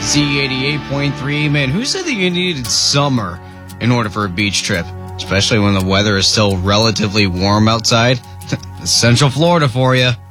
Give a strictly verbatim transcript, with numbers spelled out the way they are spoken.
Z eighty-eight point three. Man, who said that you needed summer in order for a beach trip? Especially when the weather is still relatively warm outside. Central Florida for you.